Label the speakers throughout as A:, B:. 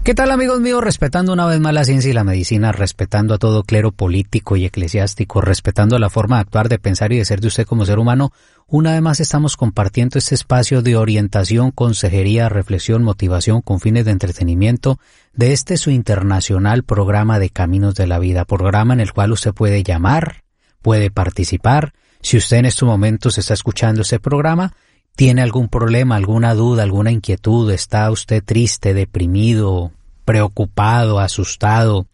A: ¿Qué tal, amigos míos? Respetando una vez más la ciencia y la medicina, respetando a todo clero político y eclesiástico, respetando la forma de actuar, de pensar y de ser de usted como ser humano, una vez más estamos compartiendo este espacio de orientación, consejería, reflexión, motivación con fines de entretenimiento de este su internacional programa de Caminos de la Vida, programa en el cual usted puede llamar, puede participar. Si usted en estos momentos está escuchando este programa, ¿tiene algún problema, alguna duda, alguna inquietud? ¿Está usted triste, deprimido, preocupado, asustado?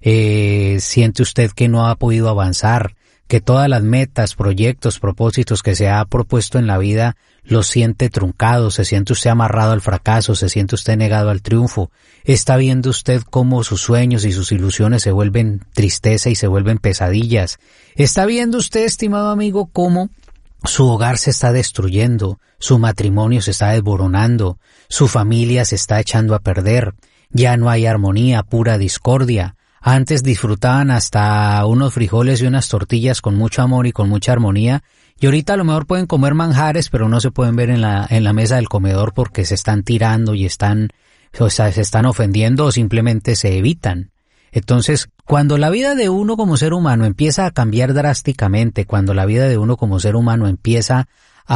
A: ¿Siente usted que no ha podido avanzar? ¿Que todas las metas, proyectos, propósitos que se ha propuesto en la vida los siente truncados? ¿Se siente usted amarrado al fracaso? ¿Se siente usted negado al triunfo? ¿Está viendo usted cómo sus sueños y sus ilusiones se vuelven tristeza y se vuelven pesadillas? ¿Está viendo usted, estimado amigo, cómo su hogar se está destruyendo, su matrimonio se está desboronando, su familia se está echando a perder, ya no hay armonía, pura discordia? Antes disfrutaban hasta unos frijoles y unas tortillas con mucho amor y con mucha armonía, y ahorita a lo mejor pueden comer manjares, pero no se pueden ver en la mesa del comedor porque se están tirando y se están ofendiendo o simplemente se evitan. Entonces, cuando la vida de uno como ser humano empieza a cambiar drásticamente, cuando la vida de uno como ser humano empieza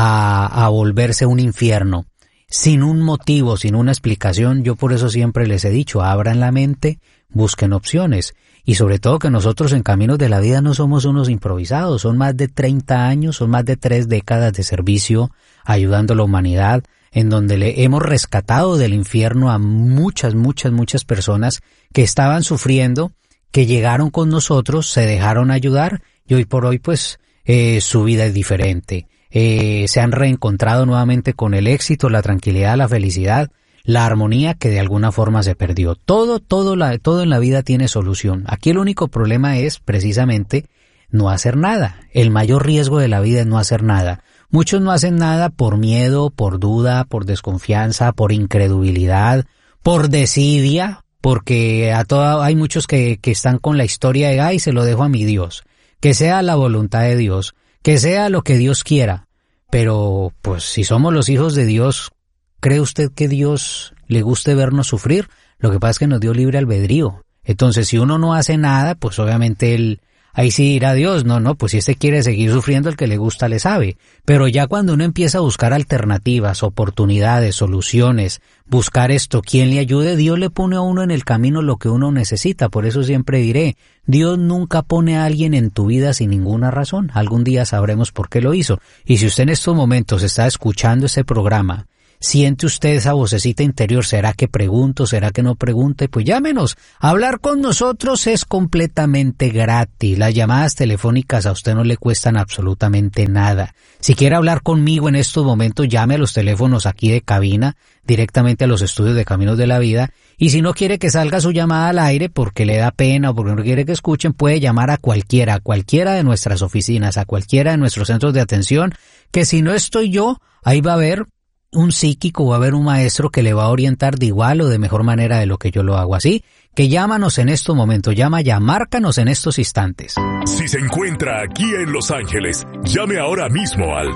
A: a volverse un infierno, sin un motivo, sin una explicación, yo por eso siempre les he dicho, abran la mente, busquen opciones, y sobre todo que nosotros en Caminos de la Vida no somos unos improvisados, son más de 30 años, son más de 3 décadas de servicio ayudando a la humanidad, en donde le hemos rescatado del infierno a muchas personas que estaban sufriendo, que llegaron con nosotros, se dejaron ayudar y hoy por hoy pues su vida es diferente. Se han reencontrado nuevamente con el éxito, la tranquilidad, la felicidad, la armonía que de alguna forma se perdió. Todo en la vida tiene solución. Aquí el único problema es precisamente no hacer nada. El mayor riesgo de la vida es no hacer nada. Muchos no hacen nada por miedo, por duda, por desconfianza, por incredulidad, por desidia, porque hay muchos que están con la historia de ay, se lo dejo a mi Dios, que sea la voluntad de Dios, que sea lo que Dios quiera. Pero pues si somos los hijos de Dios, ¿cree usted que Dios le guste vernos sufrir? Lo que pasa es que nos dio libre albedrío. Entonces si uno no hace nada, pues obviamente ahí sí dirá Dios, no, pues si quiere seguir sufriendo, el que le gusta le sabe. Pero ya cuando uno empieza a buscar alternativas, oportunidades, soluciones, buscar quién le ayude, Dios le pone a uno en el camino lo que uno necesita. Por eso siempre diré, Dios nunca pone a alguien en tu vida sin ninguna razón. Algún día sabremos por qué lo hizo. Y si usted en estos momentos está escuchando ese programa, ¿siente usted esa vocecita interior? ¿Será que pregunto? ¿Será que no pregunte? Pues llámenos. Hablar con nosotros es completamente gratis. Las llamadas telefónicas a usted no le cuestan absolutamente nada. Si quiere hablar conmigo en estos momentos, llame a los teléfonos aquí de cabina, directamente a los estudios de Caminos de la Vida. Y si no quiere que salga su llamada al aire porque le da pena o porque no quiere que escuchen, puede llamar a cualquiera de nuestras oficinas, a cualquiera de nuestros centros de atención, que si no estoy yo, ahí va a haber un psíquico, va a haber un maestro que le va a orientar de igual o de mejor manera de lo que yo lo hago. Así que llámanos en estos momentos, márcanos en estos instantes.
B: Si se encuentra aquí en Los Ángeles, llame ahora mismo al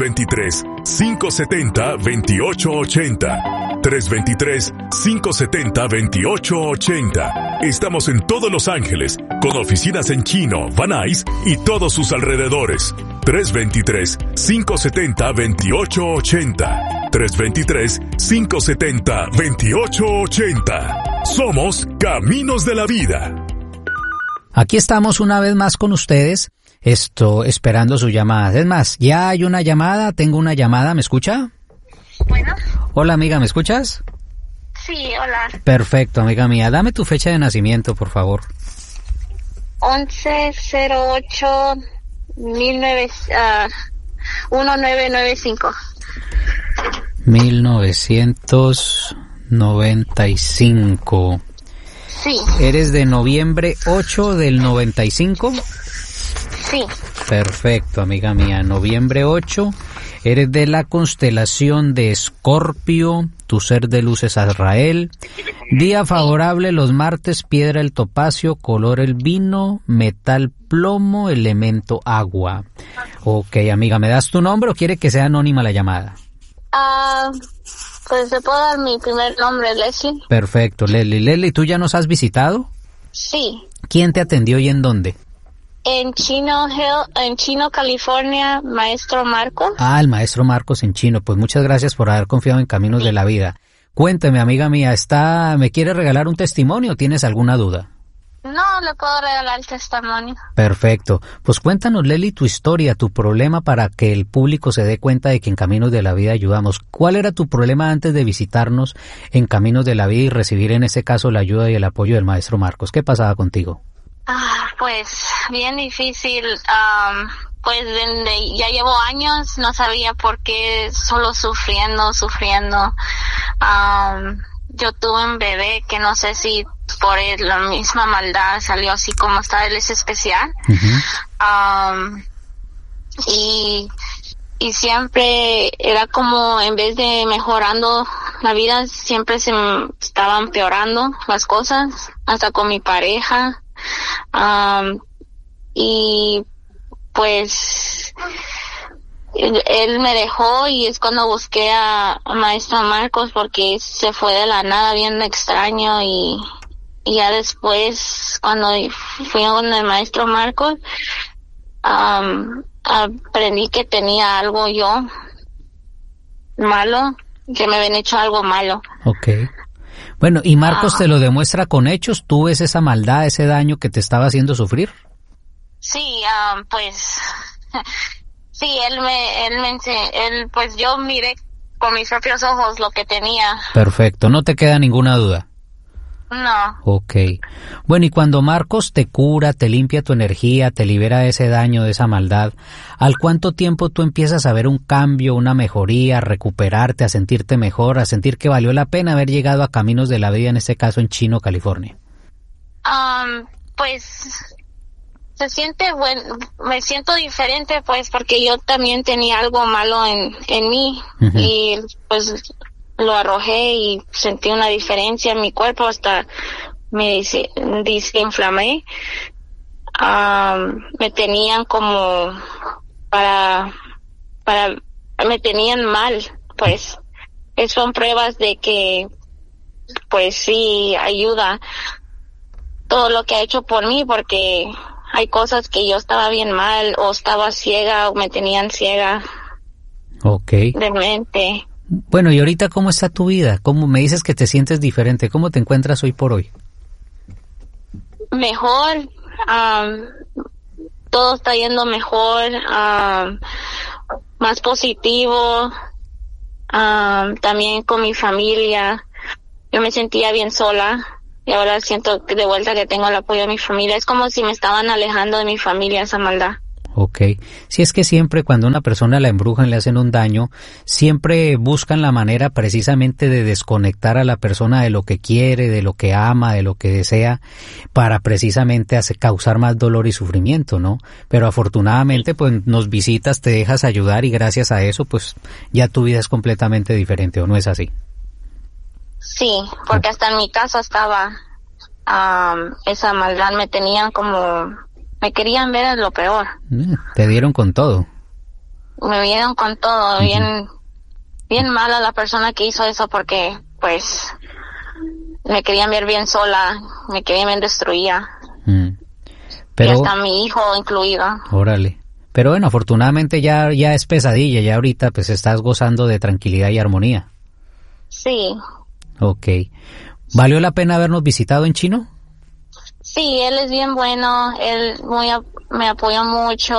B: 323-570-2880. 323-570-2880. Estamos en todos Los Ángeles, con oficinas en Chino, Van Nuys y todos sus alrededores. 323-570-2880. 323-570-2880. Somos Caminos de la Vida.
A: Aquí estamos una vez más con ustedes, esperando su llamada. Es más, ya hay una llamada, tengo una llamada, ¿me escucha?
C: Bueno.
A: Hola amiga, ¿me escuchas?
C: Sí, hola.
A: Perfecto, amiga mía, dame tu fecha de nacimiento, por favor.
C: 1995.
A: 1995.
C: Sí.
A: ¿Eres de noviembre 8 del 95?
C: Sí.
A: Perfecto, amiga mía, noviembre 8. Eres de la constelación de Escorpio, tu ser de luz es Azrael. Día favorable los martes, piedra el topacio, color el vino, metal plomo, elemento agua. Ok, amiga, ¿me das tu nombre o quiere que sea anónima la llamada?
C: Pues te puedo dar mi primer nombre, Leslie.
A: Perfecto, Leslie. Leslie, ¿tú ya nos has visitado?
C: Sí.
A: ¿Quién te atendió y en dónde?
C: En Chino, California, maestro Marcos.
A: Ah, el maestro Marcos en Chino. Pues muchas gracias por haber confiado en Caminos de la Vida. Cuénteme, amiga mía, ¿me quiere regalar un testimonio o tienes alguna duda?
C: No, le puedo regalar el testimonio.
A: Perfecto. Pues cuéntanos, Leslie, tu historia, tu problema para que el público se dé cuenta de que en Caminos de la Vida ayudamos. ¿Cuál era tu problema antes de visitarnos en Caminos de la Vida y recibir en ese caso la ayuda y el apoyo del maestro Marcos? ¿Qué pasaba contigo?
C: Pues bien difícil. Pues ya llevo años, no sabía por qué, solo sufriendo. Yo tuve un bebé que no sé si por la misma maldad salió así como está, él es especial. Uh-huh. Y siempre era como, en vez de mejorando la vida, siempre se estaban empeorando las cosas, hasta con mi pareja. Y pues él me dejó y es cuando busqué a maestro Marcos porque se fue de la nada bien extraño y ya después cuando fui con el maestro Marcos aprendí que tenía algo yo malo, que me habían hecho algo malo.
A: Okay. Bueno, ¿y Marcos te lo demuestra con hechos? ¿Tú ves esa maldad, ese daño que te estaba haciendo sufrir?
C: Sí, pues sí, él pues yo miré con mis propios ojos lo que tenía.
A: Perfecto, no te queda ninguna duda.
C: No.
A: Okay. Bueno, y cuando Marcos te cura, te limpia tu energía, te libera de ese daño, de esa maldad, ¿al cuánto tiempo tú empiezas a ver un cambio, una mejoría, a recuperarte, a sentirte mejor, a sentir que valió la pena haber llegado a Caminos de la Vida, en este caso en Chino, California?
C: Pues se siente me siento diferente pues porque yo también tenía algo malo en mí. Uh-huh. Y pues lo arrojé y sentí una diferencia en mi cuerpo, hasta me desinflamé. Me tenían como me tenían mal, pues. Son pruebas de que, pues sí, ayuda todo lo que ha hecho por mí, porque hay cosas que yo estaba bien mal, o estaba ciega, o me tenían ciega.
A: Okay.
C: De mente.
A: Bueno, y ahorita, ¿cómo está tu vida? ¿Cómo me dices que te sientes diferente? ¿Cómo te encuentras hoy por hoy?
C: Mejor, todo está yendo mejor, más positivo, también con mi familia. Yo me sentía bien sola y ahora siento que de vuelta que tengo el apoyo de mi familia. Es como si me estaban alejando de mi familia, esa maldad.
A: Okay. Si es que siempre cuando una persona la embrujan, le hacen un daño, siempre buscan la manera precisamente de desconectar a la persona de lo que quiere, de lo que ama, de lo que desea, para precisamente causar más dolor y sufrimiento, ¿no? Pero afortunadamente pues nos visitas, te dejas ayudar y gracias a eso pues ya tu vida es completamente diferente, ¿o no es así?
C: Sí, porque hasta en mi casa estaba esa maldad, me tenían como... Me querían ver en lo peor.
A: Te dieron con todo.
C: Me dieron con todo, uh-huh. bien mala la persona que hizo eso, porque pues me querían ver bien sola, me querían ver destruida.
A: Pero,
C: y hasta mi hijo incluido.
A: Órale. Pero bueno, afortunadamente ya es pesadilla, ya ahorita pues estás gozando de tranquilidad y armonía.
C: Sí.
A: Okay. ¿Valió la pena habernos visitado en Chino?
C: Sí, él es bien bueno, él me apoyó mucho,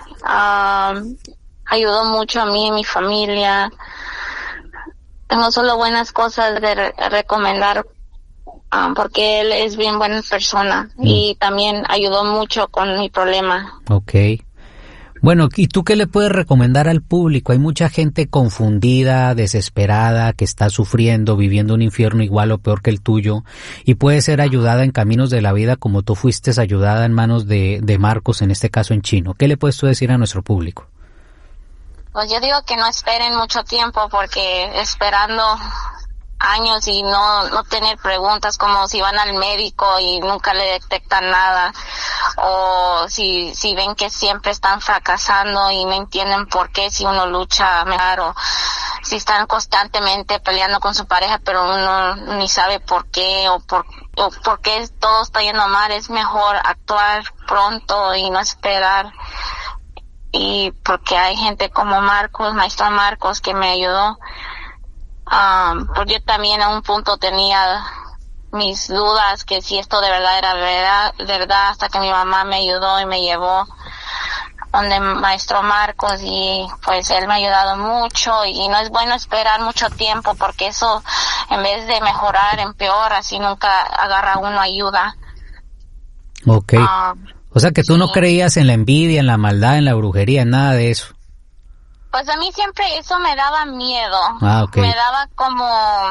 C: ayudó mucho a mí y mi familia. Tengo solo buenas cosas de recomendar, porque él es bien buena persona y también ayudó mucho con mi problema.
A: Okay. Bueno, ¿y tú qué le puedes recomendar al público? Hay mucha gente confundida, desesperada, que está sufriendo, viviendo un infierno igual o peor que el tuyo, y puede ser ayudada en Caminos de la Vida como tú fuiste ayudada en manos de Marcos, en este caso en Chino. ¿Qué le puedes tú decir a nuestro público?
C: Pues yo digo que no esperen mucho tiempo, porque esperando años y no tener preguntas, como si van al médico y nunca le detectan nada, o si ven que siempre están fracasando y no entienden por qué, si uno lucha mejor, o si están constantemente peleando con su pareja, pero uno ni sabe por qué o por qué todo está yendo mal. Es mejor actuar pronto y no esperar. Y porque hay gente como Maestro Marcos, que me ayudó. Porque yo también a un punto tenía mis dudas que si esto de verdad era verdad, hasta que mi mamá me ayudó y me llevó donde Maestro Marcos, y pues él me ha ayudado mucho. Y no es bueno esperar mucho tiempo, porque eso en vez de mejorar empeora si nunca agarra uno ayuda.
A: Okay. O sea que tú
C: sí.
A: no creías en la envidia, en la maldad, en la brujería, en nada de eso.
C: Pues a mí siempre eso me daba miedo.
A: Okay.
C: Me daba como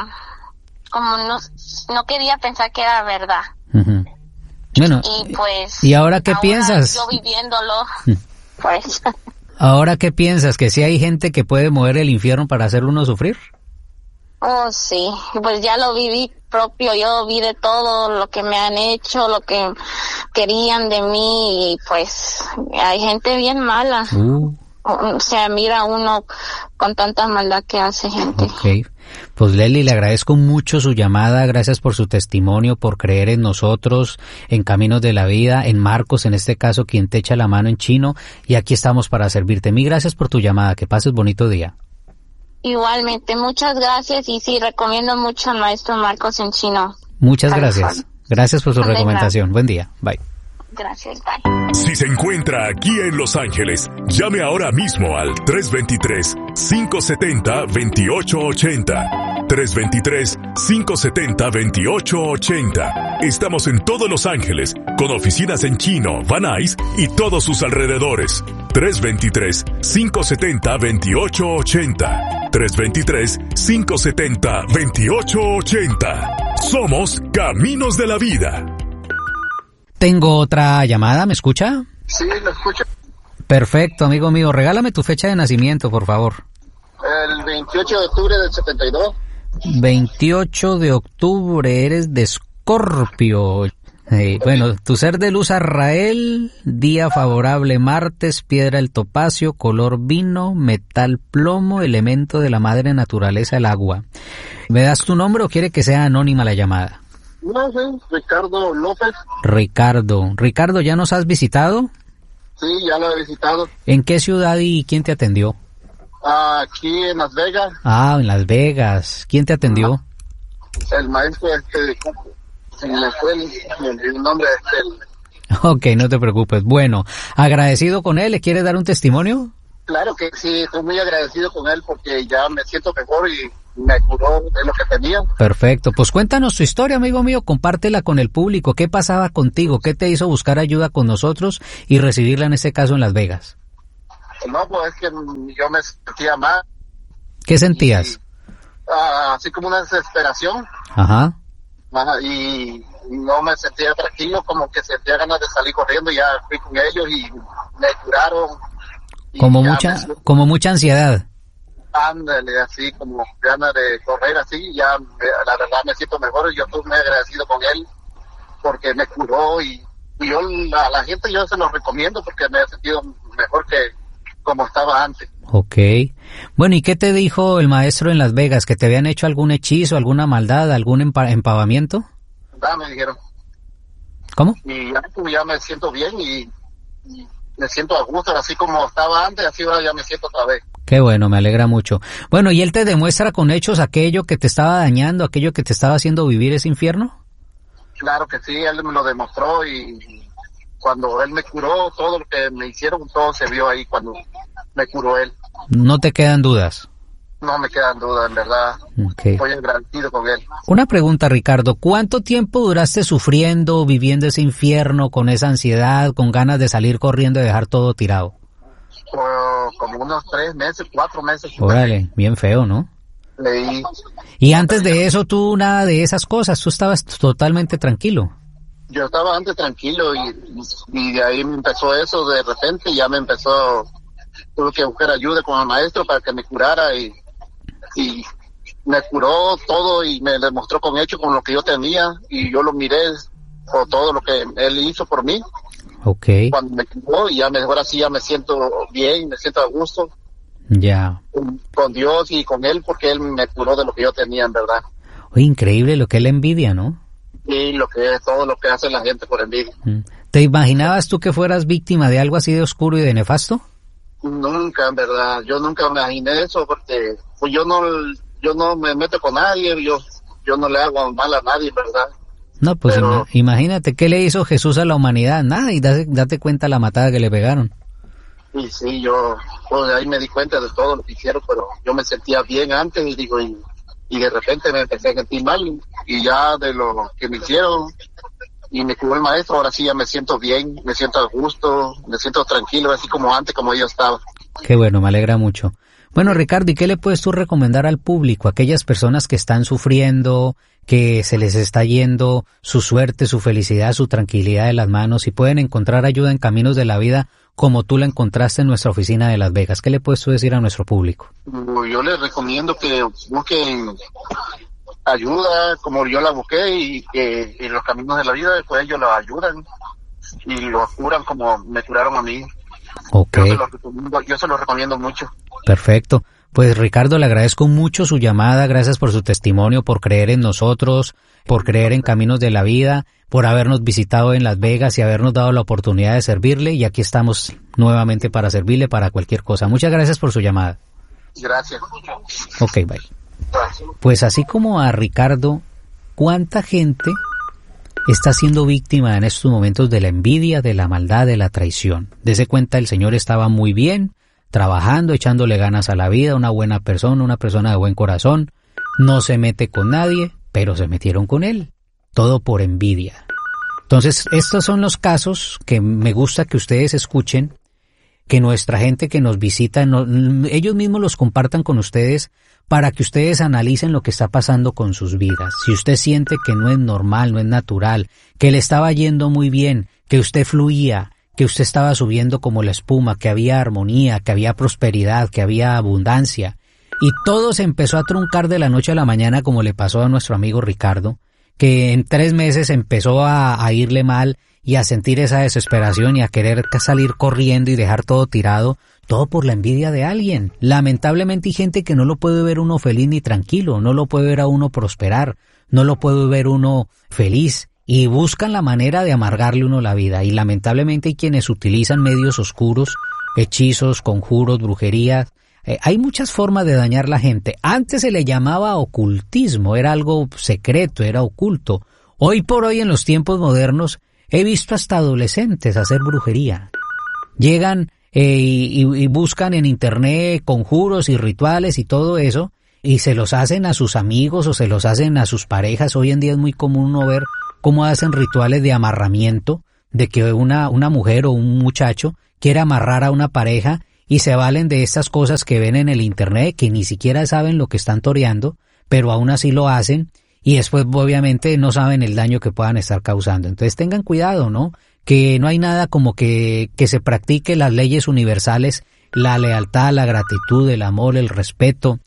C: no quería pensar que era verdad.
A: Uh-huh. Bueno,
C: y pues
A: ¿y ahora qué piensas?
C: Yo viviéndolo, pues.
A: ¿Ahora qué piensas? ¿Que sí hay gente que puede mover el infierno para hacerlo uno sufrir?
C: Oh, sí, pues ya lo viví propio, yo vi de todo lo que me han hecho, lo que querían de mí, y pues hay gente bien mala. O sea, mira uno con tanta maldad que hace gente.
A: Okay. Pues Leslie, le agradezco mucho su llamada, gracias por su testimonio, por creer en nosotros, en Caminos de la Vida, en Marcos, en este caso, quien te echa la mano en chino, y aquí estamos para servirte. Mil gracias por tu llamada, que pases bonito día.
C: Igualmente, muchas gracias, y sí, recomiendo mucho al Maestro Marcos en chino.
A: Muchas gracias. Gracias por su recomendación. Buen día. Bye.
C: Gracias, bye.
B: Si se encuentra aquí en Los Ángeles, llame ahora mismo al 323-570-2880. 323-570-2880. Estamos en todos Los Ángeles, con oficinas en Chino, Van Nuys y todos sus alrededores. 323-570-2880. 323-570-2880. Somos Caminos de la Vida.
A: Tengo otra llamada, ¿me escucha?
D: Sí, lo escucho.
A: Perfecto, amigo mío. Regálame tu fecha de nacimiento, por favor.
D: El 28 de octubre del 72.
A: 28 de octubre, eres de Escorpio. Bueno, tu ser de luz Arrael, día favorable martes, piedra el topacio, color vino, metal plomo, elemento de la madre naturaleza el agua. ¿Me das tu nombre o quiere que sea anónima la llamada?
D: No sé, Ricardo López.
A: Ricardo, ¿ya nos has visitado?
D: Sí, ya lo he visitado.
A: ¿En qué ciudad y quién te atendió?
D: Aquí en Las Vegas.
A: En Las Vegas. ¿Quién te atendió?
D: El maestro, se me fue el nombre.
A: Ok, no te preocupes. Bueno, agradecido con él. ¿Le quieres dar un testimonio?
D: Claro que sí, estoy muy agradecido con él porque ya me siento mejor y me curó de lo que tenía.
A: Perfecto, pues cuéntanos tu historia, amigo mío, compártela con el público. ¿Qué pasaba contigo? ¿Qué te hizo buscar ayuda con nosotros y recibirla en este caso en Las Vegas?
D: No, pues es que yo me sentía mal.
A: ¿Qué sentías?
D: Así como una desesperación.
A: Ajá.
D: Y no me sentía tranquilo, como que sentía ganas de salir corriendo. Ya fui con ellos y me curaron.
A: Como mucha ansiedad.
D: Ándale, así como ganas de correr así, ya la verdad me siento mejor. Yo estoy muy agradecido con él porque me curó y yo a la gente yo se lo recomiendo porque me he sentido mejor que como estaba antes.
A: Ok. Bueno, ¿y qué te dijo el maestro en Las Vegas? ¿Que te habían hecho algún hechizo, alguna maldad, algún empavamiento?
D: Me dijeron.
A: ¿Cómo?
D: Y ya me siento bien y me siento a gusto, así como estaba antes, así ahora ya me siento otra vez.
A: Qué bueno, me alegra mucho. Bueno, ¿y él te demuestra con hechos aquello que te estaba dañando, aquello que te estaba haciendo vivir ese infierno?
D: Claro que sí, él me lo demostró y cuando él me curó, todo lo que me hicieron, todo se vio ahí cuando me curó él.
A: ¿No te quedan dudas?
D: No me quedan dudas, en verdad.
A: Okay.
D: Estoy agradecido con él.
A: Una pregunta, Ricardo. ¿Cuánto tiempo duraste sufriendo, viviendo ese infierno, con esa ansiedad, con ganas de salir corriendo y dejar todo tirado?
D: Como unos 3 meses, 4 meses.
A: Órale, bien feo, ¿no?
D: Leí.
A: Y antes de eso, tú nada de esas cosas, tú estabas totalmente tranquilo.
D: Yo estaba antes tranquilo y de ahí me empezó eso, de repente ya me empezó, tuve que buscar ayuda con el maestro para que me curara y me curó todo y me demostró con hecho con lo que yo tenía y yo lo miré por todo lo que él hizo por mí.
A: Okay.
D: Cuando me curó y ahora sí ya me siento bien, me siento a gusto.
A: Ya.
D: Con Dios y con Él, porque Él me curó de lo que yo tenía, en verdad.
A: Oye, increíble lo que él envidia, ¿no?
D: Y todo lo que hace la gente por envidia.
A: ¿Te imaginabas tú que fueras víctima de algo así de oscuro y de nefasto?
D: Nunca, en verdad. Yo nunca me imaginé eso, porque pues yo no me meto con nadie, yo no le hago mal a nadie, ¿verdad?
A: No, pues
D: Pero,
A: imagínate, ¿qué le hizo Jesús a la humanidad? Nada, y date cuenta la matada que le pegaron.
D: y sí, yo pues ahí me di cuenta de todo lo que hicieron, pero yo me sentía bien antes y de repente me empecé a sentir mal, y ya de lo que me hicieron y me curó el maestro, ahora sí ya me siento bien, me siento a gusto, me siento tranquilo, así como antes, como yo estaba.
A: Qué bueno, me alegra mucho. Bueno, Ricardo, ¿y qué le puedes tú recomendar al público, a aquellas personas que están sufriendo, que se les está yendo su suerte, su felicidad, su tranquilidad de las manos, y pueden encontrar ayuda en Caminos de la Vida como tú la encontraste en nuestra oficina de Las Vegas? ¿Qué le puedes tú decir a nuestro público?
D: Yo les recomiendo que busquen ayuda como yo la busqué, y que en los Caminos de la Vida después ellos los ayudan y los curan como me curaron a mí.
A: Okay.
D: Yo se los recomiendo mucho.
A: Perfecto. Pues Ricardo, le agradezco mucho su llamada, gracias por su testimonio, por creer en nosotros, por creer en Caminos de la Vida, por habernos visitado en Las Vegas y habernos dado la oportunidad de servirle, y aquí estamos nuevamente para servirle para cualquier cosa. Muchas gracias por su llamada.
D: Gracias.
A: Ok, bye. Pues así como a Ricardo, ¿cuánta gente está siendo víctima en estos momentos de la envidia, de la maldad, de la traición? Dese cuenta, el señor estaba muy bien, trabajando, echándole ganas a la vida, una buena persona, una persona de buen corazón, no se mete con nadie, pero se metieron con él, todo por envidia. Entonces, estos son los casos que me gusta que ustedes escuchen, que nuestra gente que nos visita, ellos mismos los compartan con ustedes, para que ustedes analicen lo que está pasando con sus vidas. Si usted siente que no es normal, no es natural, que le estaba yendo muy bien, que usted fluía, que usted estaba subiendo como la espuma, que había armonía, que había prosperidad, que había abundancia, y todo se empezó a truncar de la noche a la mañana, como le pasó a nuestro amigo Ricardo, que en 3 meses empezó a irle mal y a sentir esa desesperación y a querer salir corriendo y dejar todo tirado, todo por la envidia de alguien. Lamentablemente hay gente que no lo puede ver uno feliz ni tranquilo, no lo puede ver a uno prosperar, no lo puede ver uno feliz, y buscan la manera de amargarle uno la vida, y lamentablemente hay quienes utilizan medios oscuros, hechizos, conjuros, brujerías. Hay muchas formas de dañar la gente. Antes se le llamaba ocultismo, era algo secreto, era oculto. Hoy por hoy, en los tiempos modernos, he visto hasta adolescentes hacer brujería. Llegan y buscan en internet conjuros y rituales y todo eso, y se los hacen a sus amigos o se los hacen a sus parejas. Hoy en día es muy común uno ver cómo hacen rituales de amarramiento, de que una mujer o un muchacho quiere amarrar a una pareja, y se valen de estas cosas que ven en el internet, que ni siquiera saben lo que están toreando, pero aún así lo hacen, y después obviamente no saben el daño que puedan estar causando. Entonces tengan cuidado, ¿no? Que no hay nada como que se practique las leyes universales, la lealtad, la gratitud, el amor, el respeto,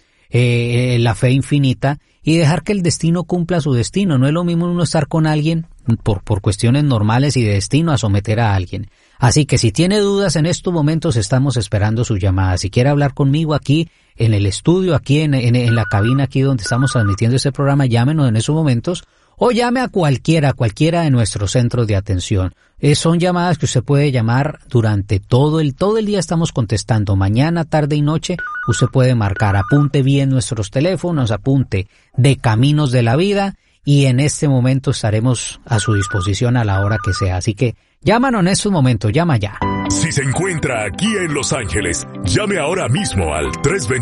A: la fe infinita, y dejar que el destino cumpla su destino. No es lo mismo uno estar con alguien por cuestiones normales y de destino a someter a alguien. Así que si tiene dudas, en estos momentos estamos esperando su llamada. Si quiere hablar conmigo aquí en el estudio, aquí en la cabina, aquí donde estamos transmitiendo este programa, llámenos en esos momentos, o llame a cualquiera de nuestros centros de atención. Son llamadas que usted puede llamar durante todo el día, estamos contestando, mañana, tarde y noche. Usted puede marcar, apunte bien nuestros teléfonos, apunte de Caminos de la Vida, y en este momento estaremos a su disposición a la hora que sea. Así que llámanos en estos momentos, llama ya.
B: Si se encuentra aquí en Los Ángeles, llame ahora mismo al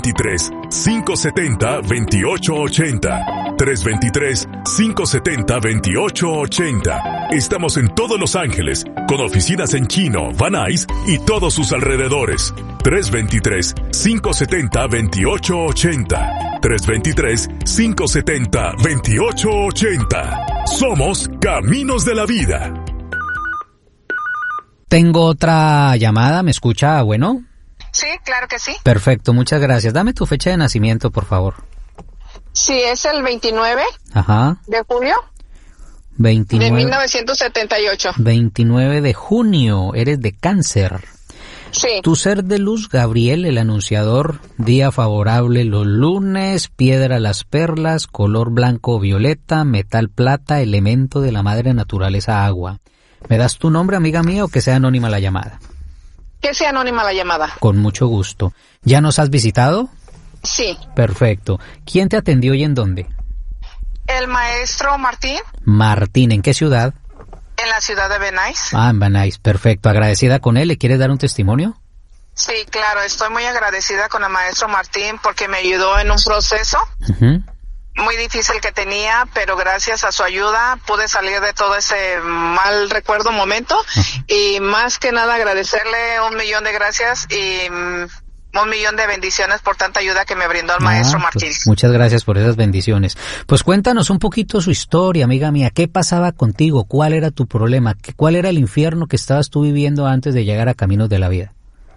B: 323-570-2880. 323-570-2880. Estamos en todos Los Ángeles, con oficinas en Chino, Van Nuys y todos sus alrededores. 323-570-2880. 323-570-2880. Somos Caminos de la Vida.
A: Tengo otra llamada, ¿me escucha? Bueno.
E: Sí, claro que sí.
A: Perfecto, muchas gracias. Dame tu fecha de nacimiento, por favor.
E: Sí, es el 29 de junio
A: 29
E: de 1978.
A: 29 de junio, eres de Cáncer.
E: Sí.
A: Tu ser de luz, Gabriel, el anunciador, día favorable los lunes, piedra las perlas, color blanco o violeta, metal plata, elemento de la madre naturaleza agua. ¿Me das tu nombre, amiga mía, o que sea anónima la llamada?
E: Que sea anónima la llamada.
A: Con mucho gusto. ¿Ya nos has visitado?
E: Sí.
A: Perfecto. ¿Quién te atendió y en dónde?
E: El maestro Martín.
A: Martín, ¿en qué ciudad?
E: En la ciudad de Benais.
A: Ah, en Benais, perfecto. ¿Agradecida con él? ¿Le quieres dar un testimonio?
E: Sí, claro, estoy muy agradecida con el maestro Martín porque me ayudó en un proceso muy difícil que tenía, pero gracias a su ayuda pude salir de todo ese mal recuerdo momento y más que nada agradecerle 1,000,000 de gracias y 1,000,000 de bendiciones por tanta ayuda que me brindó el maestro Martín.
A: Pues muchas gracias por esas bendiciones. Pues cuéntanos un poquito su historia, amiga mía. ¿Qué pasaba contigo? ¿Cuál era tu problema? ¿Cuál era el infierno que estabas tú viviendo antes de llegar a Caminos de la Vida?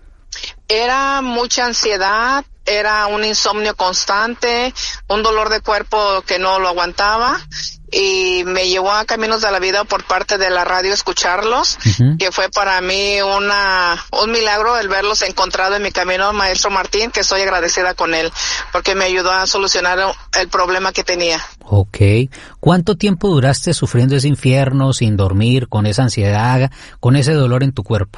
E: Era mucha ansiedad, era un insomnio constante, un dolor de cuerpo que no lo aguantaba y me llevó a Caminos de la Vida por parte de la radio escucharlos, que fue para mí un milagro el verlos encontrado en mi camino, maestro Martín, que estoy agradecida con él, porque me ayudó a solucionar el problema que tenía.
A: Ok. ¿Cuánto tiempo duraste sufriendo ese infierno, sin dormir, con esa ansiedad, con ese dolor en tu cuerpo?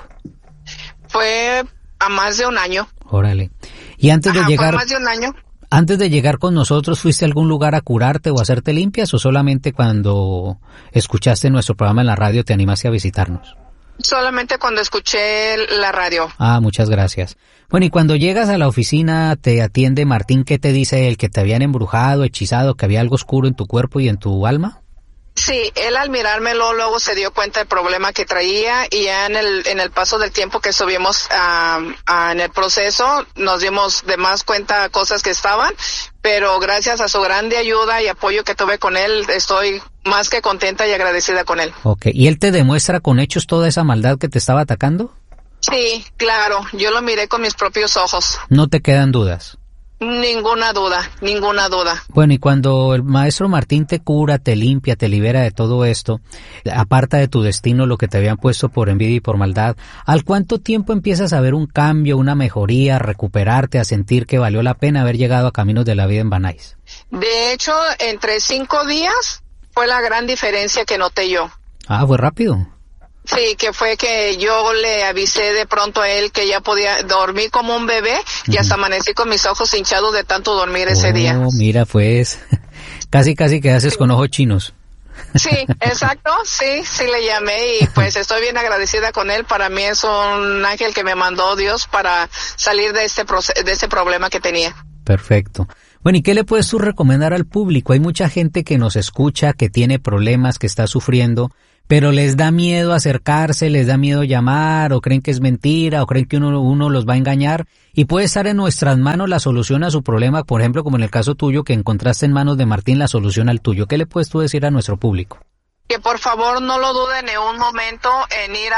E: Fue a más de un año.
A: Órale. Y antes de llegar...
E: Fue más de un año.
A: Antes de llegar con nosotros, ¿fuiste a algún lugar a curarte o a hacerte limpias o solamente cuando escuchaste nuestro programa en la radio te animaste a visitarnos?
E: Solamente cuando escuché la radio.
A: Ah, muchas gracias. Bueno, y cuando llegas a la oficina, te atiende Martín, ¿qué te dice él? ¿Que te habían embrujado, hechizado, que había algo oscuro en tu cuerpo y en tu alma?
E: Sí, él al mirármelo luego se dio cuenta del problema que traía y ya en el paso del tiempo que estuvimos en el proceso nos dimos de más cuenta cosas que estaban, pero gracias a su grande ayuda y apoyo que tuve con él estoy más que contenta y agradecida con él.
A: Ok, ¿y él te demuestra con hechos toda esa maldad que te estaba atacando?
E: Sí, claro, yo lo miré con mis propios ojos.
A: ¿No te quedan dudas?
E: Ninguna duda, ninguna duda.
A: Bueno, y cuando el maestro Martín te cura, te limpia, te libera de todo esto, aparta de tu destino lo que te habían puesto por envidia y por maldad, ¿al cuánto tiempo empiezas a ver un cambio, una mejoría, a recuperarte, a sentir que valió la pena haber llegado a Caminos de la Vida en Benais?
E: De hecho, entre 5 días fue la gran diferencia que noté yo.
A: Ah, fue rápido.
E: Sí, que fue que yo le avisé de pronto a él que ya podía dormir como un bebé y hasta amanecí con mis ojos hinchados de tanto dormir ese día.
A: Mira, pues, casi que haces con ojos chinos.
E: Sí, exacto, sí le llamé y pues estoy bien agradecida con él. Para mí es un ángel que me mandó Dios para salir de este problema que tenía.
A: Perfecto. Bueno, ¿y qué le puedes tú recomendar al público? Hay mucha gente que nos escucha, que tiene problemas, que está sufriendo, pero les da miedo acercarse, les da miedo llamar, o creen que es mentira, o creen que uno los va a engañar, y puede estar en nuestras manos la solución a su problema, por ejemplo, como en el caso tuyo, que encontraste en manos de Martín la solución al tuyo. ¿Qué le puedes tú decir a nuestro público?
E: Que por favor no lo duden ni un momento en ir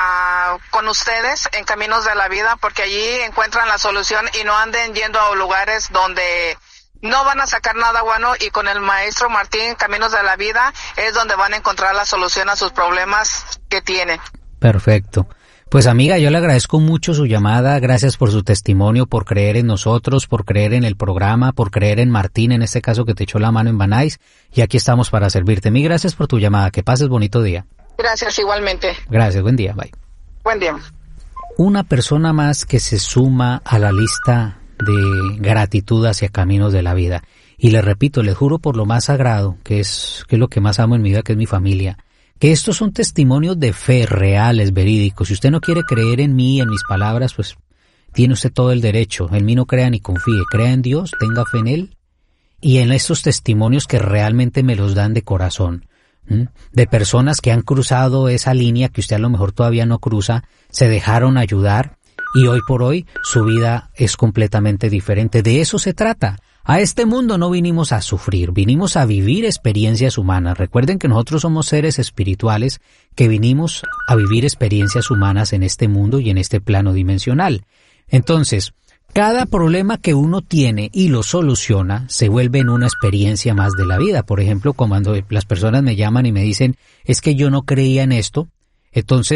E: con ustedes en Caminos de la Vida, porque allí encuentran la solución y no anden yendo a lugares donde no van a sacar nada bueno, y con el maestro Martín, Caminos de la Vida, es donde van a encontrar la solución a sus problemas que tienen.
A: Perfecto. Pues amiga, yo le agradezco mucho su llamada, gracias por su testimonio, por creer en nosotros, por creer en el programa, por creer en Martín, en este caso que te echó la mano en Benais, y aquí estamos para servirte. Mil gracias por tu llamada, que pases bonito día.
E: Gracias, igualmente.
A: Gracias, buen día, bye.
E: Buen día. Una
A: persona más que se suma a la lista de gratitud hacia Caminos de la Vida. Y le repito, les juro por lo más sagrado, que es lo que más amo en mi vida, que es mi familia, que estos son testimonios de fe reales, verídicos. Si usted no quiere creer en mí, en mis palabras, pues tiene usted todo el derecho. En mí no crea ni confíe, crea en Dios, tenga fe en Él y en estos testimonios que realmente me los dan de corazón, de personas que han cruzado esa línea que usted a lo mejor todavía no cruza, se dejaron ayudar y hoy por hoy su vida es completamente diferente. De eso se trata. A este mundo no vinimos a sufrir, vinimos a vivir experiencias humanas. Recuerden que nosotros somos seres espirituales que vinimos a vivir experiencias humanas en este mundo y en este plano dimensional. Entonces, cada problema que uno tiene y lo soluciona se vuelve en una experiencia más de la vida. Por ejemplo, cuando las personas me llaman y me dicen, es que yo no creía en esto, entonces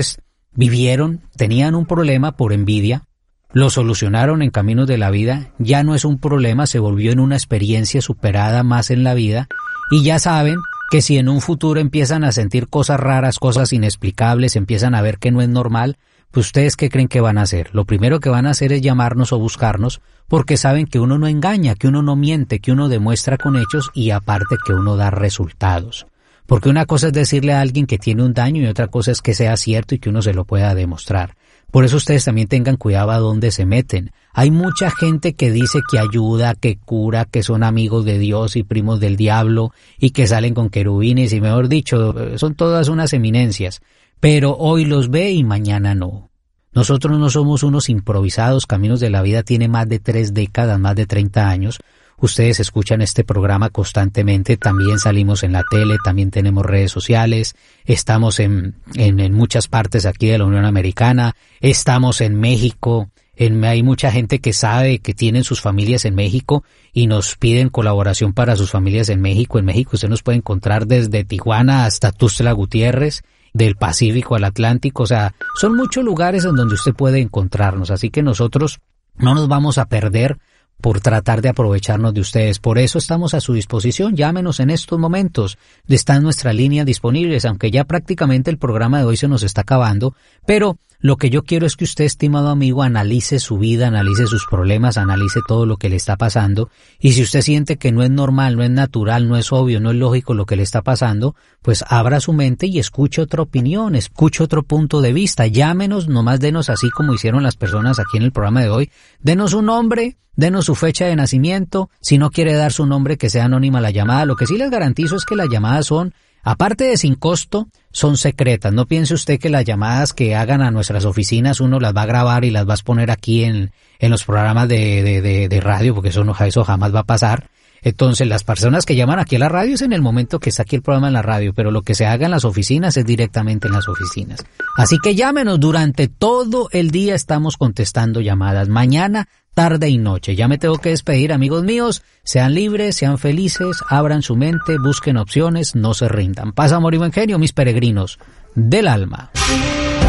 A: vivieron, tenían un problema por envidia, lo solucionaron en caminos de la vida, ya no es un problema, se volvió en una experiencia superada más en la vida, y ya saben que si en un futuro empiezan a sentir cosas raras, cosas inexplicables, empiezan a ver que no es normal, pues ustedes ¿qué creen que van a hacer? Lo primero que van a hacer es llamarnos o buscarnos, porque saben que uno no engaña, que uno no miente, que uno demuestra con hechos y aparte que uno da resultados. Porque una cosa es decirle a alguien que tiene un daño y otra cosa es que sea cierto y que uno se lo pueda demostrar. Por eso ustedes también tengan cuidado a dónde se meten. Hay mucha gente que dice que ayuda, que cura, que son amigos de Dios y primos del diablo y que salen con querubines y mejor dicho, son todas unas eminencias. Pero hoy los ve y mañana no. Nosotros no somos unos improvisados, Caminos de la Vida tiene más de 3 décadas, más de 30 años. Ustedes escuchan este programa constantemente, también salimos en la tele, también tenemos redes sociales, estamos en muchas partes aquí de la Unión Americana, estamos en México, hay mucha gente que sabe que tienen sus familias en México y nos piden colaboración para sus familias en México. En México usted nos puede encontrar desde Tijuana hasta Tuxtla Gutiérrez, del Pacífico al Atlántico, o sea, son muchos lugares en donde usted puede encontrarnos, así que nosotros no nos vamos a perder por tratar de aprovecharnos de ustedes. Por eso estamos a su disposición, llámenos en estos momentos, están nuestras líneas disponibles, aunque ya prácticamente el programa de hoy se nos está acabando, pero lo que yo quiero es que usted, estimado amigo, analice su vida, analice sus problemas, analice todo lo que le está pasando, y si usted siente que no es normal, no es natural, no es obvio, no es lógico lo que le está pasando, pues abra su mente y escuche otra opinión, escuche otro punto de vista, llámenos, nomás denos así como hicieron las personas aquí en el programa de hoy, denos un nombre, denos su fecha de nacimiento, si no quiere dar su nombre que sea anónima la llamada, lo que sí les garantizo es que las llamadas son, aparte de sin costo, son secretas. No piense usted que las llamadas que hagan a nuestras oficinas uno las va a grabar y las va a poner aquí en los programas de radio, porque eso jamás va a pasar. Entonces, las personas que llaman aquí a la radio es en el momento que está aquí el programa en la radio, pero lo que se haga en las oficinas es directamente en las oficinas. Así que llámenos, durante todo el día estamos contestando llamadas, mañana, tarde y noche. Ya me tengo que despedir, amigos míos, sean libres, sean felices, abran su mente, busquen opciones, no se rindan. Paz, amor y buen genio, mis peregrinos del alma.